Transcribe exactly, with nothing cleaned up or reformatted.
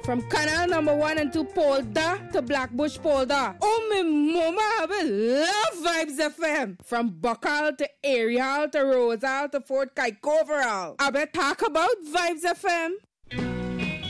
From Canal Number One and Two Polda to Blackbush Polda. Oh, me mama, I love Vibes F M. From Buckle to Ariel to Rosal to Fort Kaikoveral. I bet talk about Vibes F M.